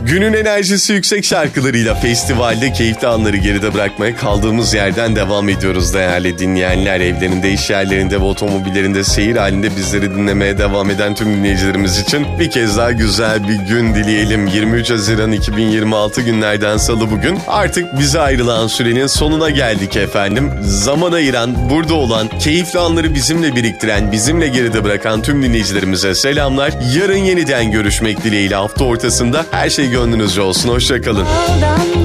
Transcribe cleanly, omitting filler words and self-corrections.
Günün enerjisi yüksek şarkılarıyla festivalde keyifli anları geride bırakmaya kaldığımız yerden devam ediyoruz değerli dinleyenler. Evlerinde, iş yerlerinde ve otomobillerinde seyir halinde bizleri dinlemeye devam eden tüm dinleyicilerimiz için bir kez daha güzel bir gün dileyelim. 23 Haziran 2026 günlerden salı bugün. Artık bize ayrılan sürenin sonuna geldik efendim. Zaman ayıran, burada olan, keyifli anları bizimle biriktiren, bizimle geride bırakan tüm dinleyicilerimize selamlar. Yarın yeniden görüşmek dileğiyle hafta ortasında her şey gönlünüzce olsun. Hoşça kalın.